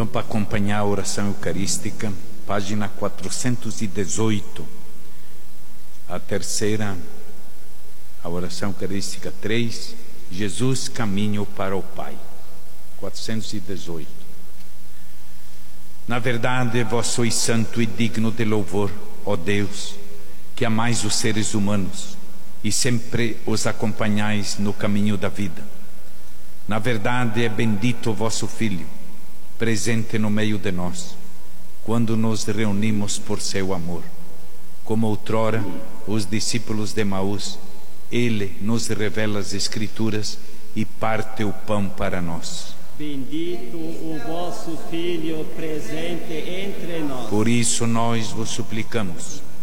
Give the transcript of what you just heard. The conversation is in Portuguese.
Então, para acompanhar a oração eucarística, página 418, a terceira, a oração eucarística 3, Jesus, caminho para o Pai, 418. Na verdade, vós sois santo e digno de louvor, ó Deus, que amais os seres humanos e sempre os acompanhais no caminho da vida. Na verdade, é bendito o vosso Filho, presente no meio de nós, quando nos reunimos por seu amor. Como outrora os discípulos de Emaús, ele nos revela as Escrituras e parte o pão para nós. Bendito o vosso Filho presente entre nós. Por isso nós vos suplicamos,